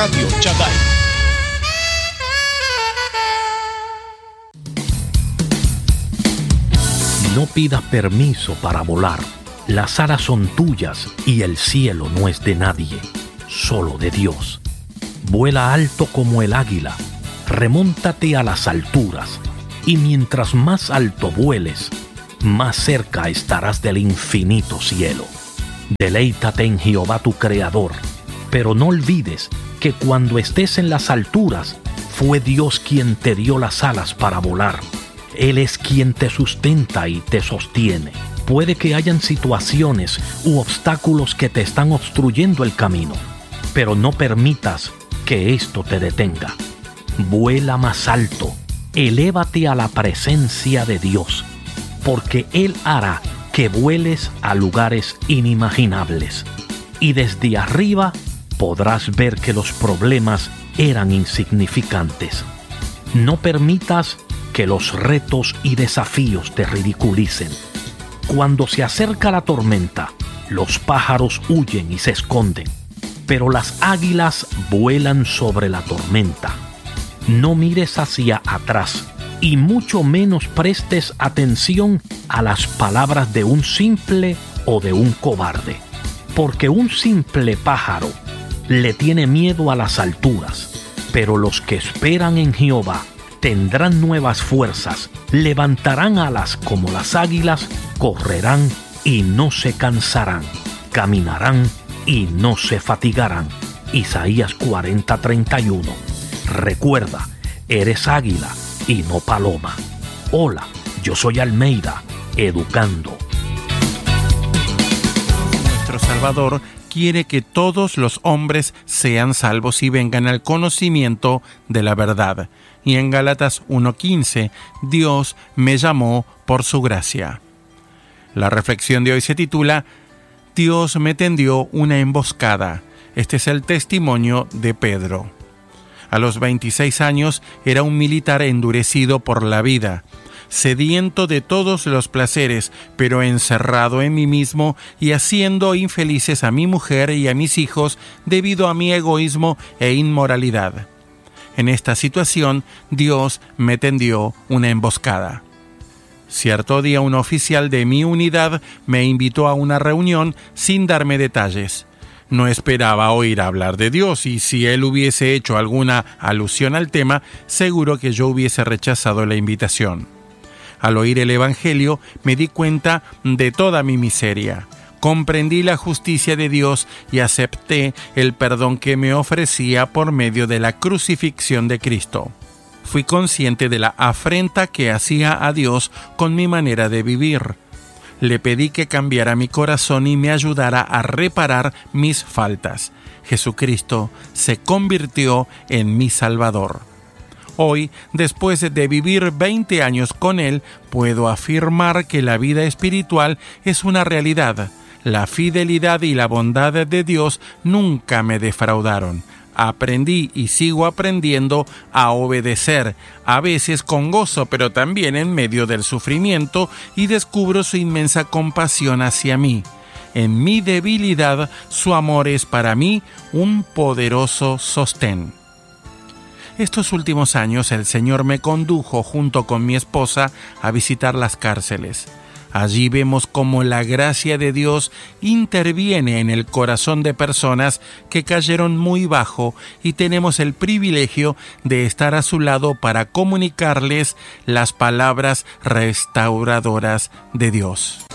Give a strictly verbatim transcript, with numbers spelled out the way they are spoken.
Radio Chaday. No pidas permiso para volar. Las alas son tuyas y el cielo no es de nadie, solo de Dios. Vuela alto como el águila, remóntate a las alturas, y mientras más alto vueles, más cerca estarás del infinito cielo. Deleítate en Jehová tu Creador, pero no olvides que cuando estés en las alturas, fue Dios quien te dio las alas para volar. Él es quien te sustenta y te sostiene. Puede que hayan situaciones u obstáculos que te están obstruyendo el camino, pero no permitas que esto te detenga. Vuela más alto, elévate a la presencia de Dios, porque Él hará que vueles a lugares inimaginables. Y desde arriba podrás ver que los problemas eran insignificantes. No permitas que los retos y desafíos te ridiculicen. Cuando se acerca la tormenta, los pájaros huyen y se esconden, pero las águilas vuelan sobre la tormenta. No mires hacia atrás y mucho menos prestes atención a las palabras de un simple o de un cobarde, porque un simple pájaro le tiene miedo a las alturas, pero los que esperan en Jehová tendrán nuevas fuerzas, levantarán alas como las águilas, correrán y no se cansarán, caminarán y no se fatigarán. Isaías cuarenta, treinta y uno. Recuerda, eres águila y no paloma. Hola, yo soy Almeida, educando. Nuestro Salvador quiere que todos los hombres sean salvos y vengan al conocimiento de la verdad. Y en Gálatas uno quince, Dios me llamó por su gracia. La reflexión de hoy se titula Dios me tendió una emboscada. Este es el testimonio de Pedro. A los veintiséis años era un militar endurecido por la vida, sediento de todos los placeres, pero encerrado en mí mismo y haciendo infelices a mi mujer y a mis hijos debido a mi egoísmo e inmoralidad. En esta situación, Dios me tendió una emboscada. Cierto día, un oficial de mi unidad me invitó a una reunión sin darme detalles. No esperaba oír hablar de Dios, y si él hubiese hecho alguna alusión al tema, seguro que yo hubiese rechazado la invitación. Al oír el Evangelio, me di cuenta de toda mi miseria. Comprendí la justicia de Dios y acepté el perdón que me ofrecía por medio de la crucifixión de Cristo. Fui consciente de la afrenta que hacía a Dios con mi manera de vivir. Le pedí que cambiara mi corazón y me ayudara a reparar mis faltas. Jesucristo se convirtió en mi Salvador. Hoy, después de vivir veinte años con Él, puedo afirmar que la vida espiritual es una realidad. La fidelidad y la bondad de Dios nunca me defraudaron. Aprendí y sigo aprendiendo a obedecer, a veces con gozo, pero también en medio del sufrimiento, y descubro su inmensa compasión hacia mí. En mi debilidad, su amor es para mí un poderoso sostén. Estos últimos años el Señor me condujo junto con mi esposa a visitar las cárceles. Allí vemos cómo la gracia de Dios interviene en el corazón de personas que cayeron muy bajo, y tenemos el privilegio de estar a su lado para comunicarles las palabras restauradoras de Dios.